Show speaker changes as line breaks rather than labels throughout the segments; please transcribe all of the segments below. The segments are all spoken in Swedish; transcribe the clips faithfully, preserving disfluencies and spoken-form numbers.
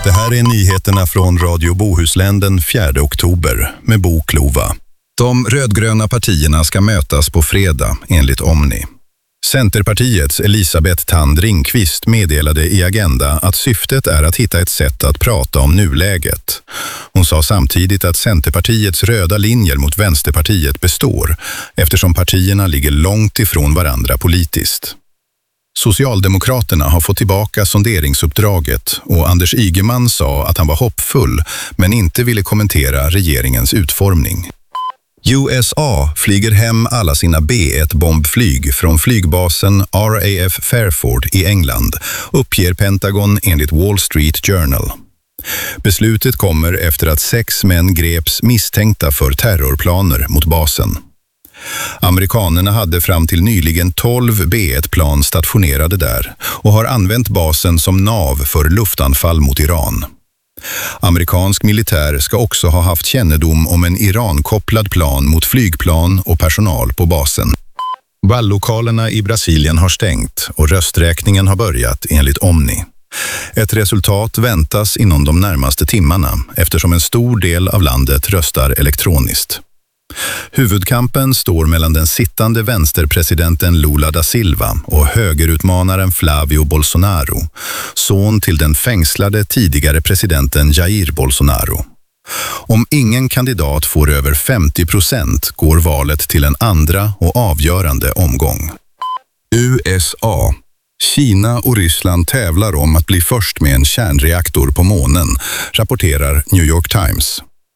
Det här är nyheterna från Radio Bohuslän den fjärde oktober med Bo Klova. De rödgröna partierna ska mötas på fredag enligt Omni. Centerpartiets Elisabeth Thand Ringqvist meddelade i Agenda att syftet är att hitta ett sätt att prata om nuläget. Hon sa samtidigt att Centerpartiets röda linjer mot Vänsterpartiet består eftersom partierna ligger långt ifrån varandra politiskt. Socialdemokraterna har fått tillbaka sonderingsuppdraget och Anders Ygeman sa att han var hoppfull men inte ville kommentera regeringens utformning. U S A flyger hem alla sina B ett bombflyg från flygbasen R A F Fairford i England, uppger Pentagon enligt Wall Street Journal. Beslutet kommer efter att sex män greps misstänkta för terrorplaner mot basen. Amerikanerna hade fram till nyligen tolv B ett-plan stationerade där och har använt basen som nav för luftanfall mot Iran. Amerikansk militär ska också ha haft kännedom om en Iran-kopplad plan mot flygplan och personal på basen. Vallokalerna i Brasilien har stängt och rösträkningen har börjat enligt Omni. Ett resultat väntas inom de närmaste timmarna eftersom en stor del av landet röstar elektroniskt. Huvudkampen står mellan den sittande vänsterpresidenten Lula da Silva och högerutmanaren Flavio Bolsonaro, son till den fängslade tidigare presidenten Jair Bolsonaro. Om ingen kandidat får över femtio procent går valet till en andra och avgörande omgång. U S A. Kina och Ryssland tävlar om att bli först med en kärnreaktor på månen, rapporterar New York Times.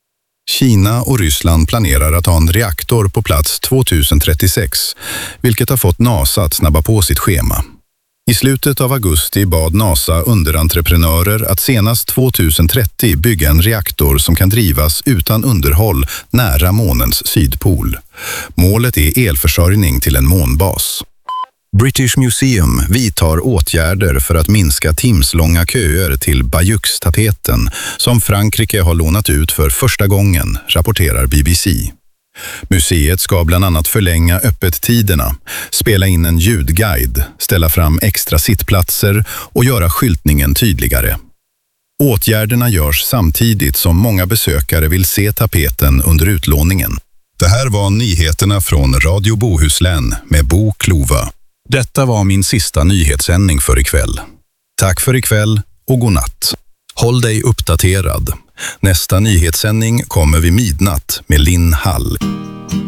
Kina och Ryssland planerar att ha en reaktor på plats tjugohundratrettiosex, vilket har fått NASA att snabba på sitt schema. I slutet av augusti bad NASA underentreprenörer att senast tjugohundratrettio bygga en reaktor som kan drivas utan underhåll nära månens sydpol. Målet är elförsörjning till en månbas. British Museum vidtar åtgärder för att minska timslånga köer till Bayeux-tapeten som Frankrike har lånat ut för första gången, rapporterar B B C. Museet ska bland annat förlänga öppettiderna, spela in en ljudguide, ställa fram extra sittplatser och göra skyltningen tydligare. Åtgärderna görs samtidigt som många besökare vill se tapeten under utlåningen. Det här var nyheterna från Radio Bohuslän med Bo Klova. Detta var min sista nyhetssändning för ikväll. Tack för ikväll och god natt. Håll dig uppdaterad. Nästa nyhetssändning kommer vid midnatt med Linn Hall.